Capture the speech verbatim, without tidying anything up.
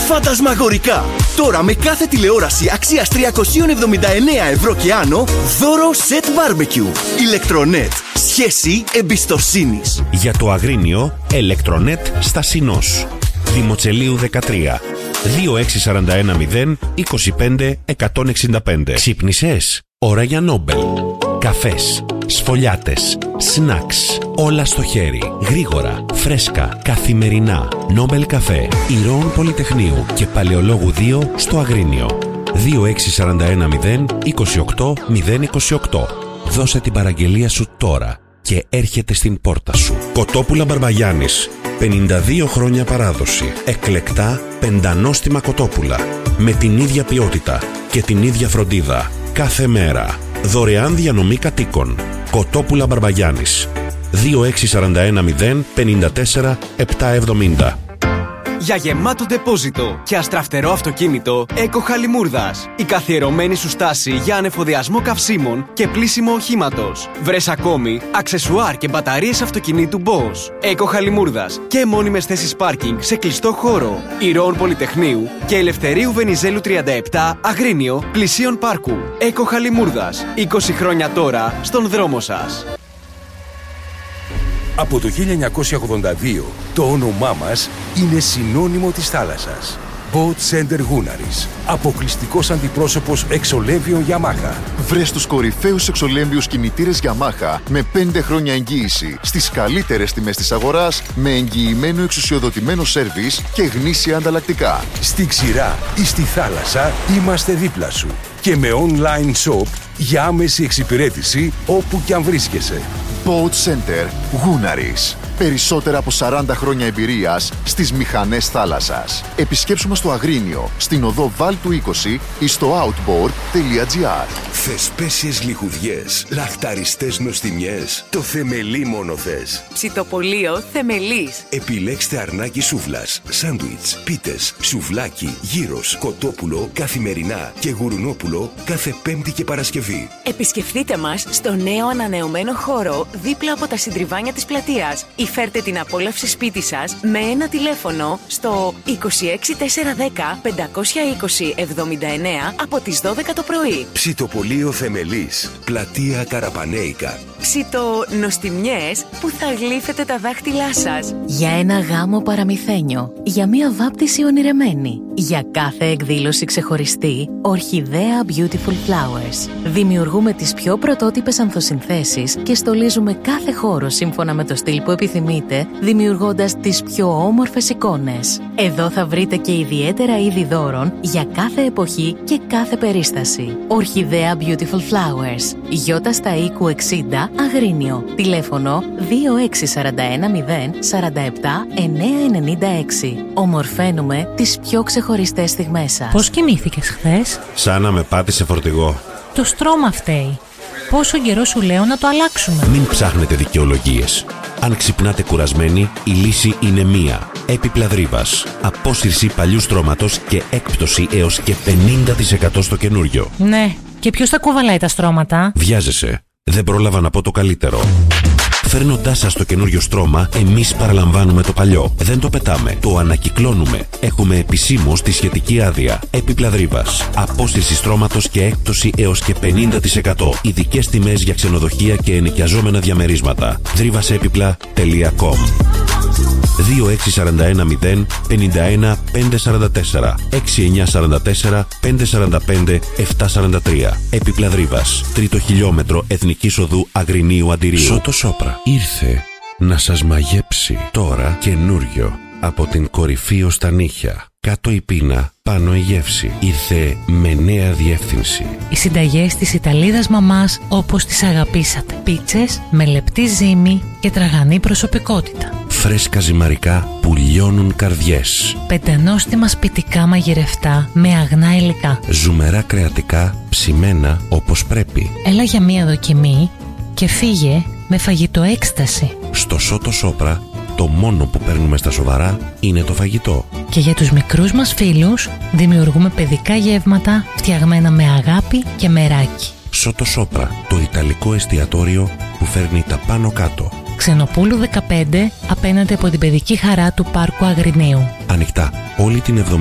Φαντασμαγορικά! Τώρα με κάθε τηλεόραση αξίας τριακόσια εβδομήντα εννέα ευρώ και άνω, δώρο Set Barbecue. Ηλεκτρονέτ. Σχέση εμπιστοσύνης. Για το Αγρίνιο, Ηλεκτρονέτ στα Σινός. Δημοτσελίου δεκατρία. δύο έξι τέσσερα ένα μηδέν είκοσι πέντε εκατόν εξήντα πέντε. Ξύπνησες? Ώρα για Νόμπελ. Καφές, σφολιάτες, σνακς, όλα στο χέρι. Γρήγορα, φρέσκα, καθημερινά. Νόμπελ καφέ, Ηρώων Πολυτεχνείου και Παλαιολόγου δύο στο Αγρίνιο. δύο έξι τέσσερα ένα μηδέν είκοσι οκτώ μηδέν είκοσι οκτώ. Δώσε την παραγγελία σου τώρα και έρχεται στην πόρτα σου. Κοτόπουλα Μπαρμπαγιάννης. πενήντα δύο χρόνια παράδοση. Εκλεκτά πεντανόστιμα κοτόπουλα. Με την ίδια ποιότητα και την ίδια φροντίδα. Κάθε μέρα. Δωρεάν διανομή κατοίκων. Κοτόπουλα Μπαρμπαγιάννης. δύο έξι τέσσερα ένα μηδέν πενήντα τέσσερα επτακόσια εβδομήντα. Για γεμάτο ντεπόζιτο και αστραφτερό αυτοκίνητο, Eco Χαλιμούρδας. Η καθιερωμένη σου στάση για ανεφοδιασμό καυσίμων και πλύσιμο οχήματος. Βρες ακόμη αξεσουάρ και μπαταρίες αυτοκινήτου Bosch. Eco Χαλιμούρδας και μόνιμες θέσεις πάρκινγκ σε κλειστό χώρο. Ηρώων Πολυτεχνείου και Ελευθερίου Βενιζέλου τριάντα επτά, Αγρίνιο, πλησίον πάρκου. Eco Χαλιμούρδας. είκοσι χρόνια τώρα στον δρόμο σας. Από το χίλια εννιακόσια ογδόντα δύο το όνομά μας είναι συνώνυμο της θάλασσας. Boat Center Gunaris. Αποκλειστικός αντιπρόσωπος εξολέμβιων Yamaha. Βρες τους κορυφαίους εξολέμβιους κινητήρες Yamaha με πέντε χρόνια εγγύηση στις καλύτερες τιμές της αγοράς, με εγγυημένο εξουσιοδοτημένο σέρβις και γνήσια ανταλλακτικά. Στη ξηρά ή στη θάλασσα είμαστε δίπλα σου. Και με online shop για άμεση εξυπηρέτηση όπου κι αν βρίσκεσαι. Boat Center Gunaris. Περισσότερα από σαράντα χρόνια εμπειρίας στις μηχανές θάλασσας. Επισκέψου μας στο Αγρίνιο, στην οδό Βάλτου είκοσι ή στο outboard τελεία gr. Θεσπέσιες λιχουδιές, λαχταριστές νοστιμιές, το θεμελί μόνο θες. Ψητοπολείο Θεμελής. Επιλέξτε αρνάκι σούβλας, σάντουιτς, πίτες, σουβλάκι, γύρος, κοτόπουλο καθημερινά και γουρνόπουλο κάθε Πέμπτη και Παρασκευή. Επισκεφτείτε μας στο νέο ανανεωμένο χώρο δίπλα από τα συντριβάνια της πλατείας. Φέρτε την απόλαυση σπίτι σας με ένα τηλέφωνο στο είκοσι έξι τετρακόσια δέκα πεντακόσια είκοσι εβδομήντα εννέα από τις δώδεκα το πρωί. Ψητοπολείο Θεμελής, πλατεία Καραπανέικα. Ψητονοστιμιές που θα γλύφετε τα δάχτυλά σας. Για ένα γάμο παραμυθένιο. Για μία βάπτιση ονειρεμένη. Για κάθε εκδήλωση ξεχωριστή, Ορχιδέα Beautiful Flowers. Δημιουργούμε τις πιο πρωτότυπες ανθοσυνθέσεις και στολίζουμε κάθε χώρο σύμφωνα με το στυλ που επιθυμείτε, δημιουργώντας τις πιο όμορφες εικόνες. Εδώ θα βρείτε και ιδιαίτερα είδη δώρων για κάθε εποχή και κάθε περίσταση. Ορχιδέα Beautiful Flowers. Γιώτα στα οίκου εξήντα, Αγρίνιο. Τηλέφωνο δύο έξι τέσσερα ένα μηδέν σαράντα επτά εννιακόσια ενενήντα έξι. Ομορφαίνουμε τις πιο ξεχωριστές στιγμές σας. Πώς κοιμήθηκες χθες? Σαν να με πάτησε φορτηγό. Το στρώμα φταίει. Πόσο καιρό σου λέω να το αλλάξουμε? Μην ψάχνετε δικαιολογίες. Αν ξυπνάτε κουρασμένοι, η λύση είναι μία. Έπιπλα Δρύβας. Απόσυρση παλιού στρώματος και έκπτωση έως και πενήντα τοις εκατό στο καινούριο. Ναι, και ποιος τα κουβαλάει τα στρώματα? Βιάζεσαι. Δεν πρόλαβα να πω το καλύτερο. Φέρνοντάς σας το καινούριο στρώμα, εμείς παραλαμβάνουμε το παλιό. Δεν το πετάμε, το ανακυκλώνουμε. Έχουμε επισήμως τη σχετική άδεια. Έπιπλα Δρύβας. Απόσυρση στρώματος και έκπτωση έως και πενήντα τοις εκατό. Ειδικές τιμές για ξενοδοχεία και ενοικιαζόμενα διαμερίσματα. δρύβασέπιπλα τελεία κομ. δύο έξι τέσσερα ένα μηδέν πενήντα ένα πεντακόσια σαράντα τέσσερα έξι εννιά τέσσερα τέσσερα πεντακόσια σαράντα πέντε επτακόσια σαράντα τρία. Έπιπλα Δρύβας. Τρίτο χιλιόμετρο Εθνικής Οδού Αγρινίου Αντιρίου. Σότο Σόπρα. Ήρθε να σας μαγέψει. Τώρα καινούριο. Από την κορυφή ως τα νύχια. Κάτω η πείνα, πάνω η γεύση. Ήρθε με νέα διεύθυνση. Οι συνταγές της Ιταλίδας μαμάς όπως τις αγαπήσατε. Πίτσες με λεπτή ζύμη και τραγανή προσωπικότητα. Φρέσκα ζυμαρικά που λιώνουν καρδιές. Πεντανόστιμα σπιτικά μαγειρευτά με αγνά υλικά. Ζουμερά κρεατικά ψημένα όπως πρέπει. Έλα για μία δοκιμή και φύγε με φαγητό έκσταση. Στο Σότο Σόπρα το μόνο που παίρνουμε στα σοβαρά είναι το φαγητό. Και για τους μικρούς μας φίλους δημιουργούμε παιδικά γεύματα φτιαγμένα με αγάπη και μεράκι. Σότο Σόπρα, το ιταλικό εστιατόριο που φέρνει τα πάνω κάτω. Ξενοπούλου δεκαπέντε, απέναντι από την παιδική χαρά του πάρκου Αγρινίου. Ανοιχτά όλη την εβδομάδα.